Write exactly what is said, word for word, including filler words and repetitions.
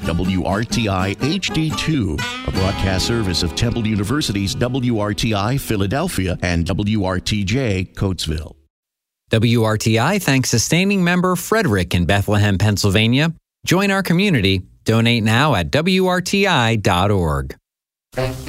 W R T I H D two, a broadcast service of Temple University's W R T I Philadelphia and W R T J Coatesville. W R T I thanks sustaining member Frederick in Bethlehem, Pennsylvania. Join our community. Donate now at W R T I dot org.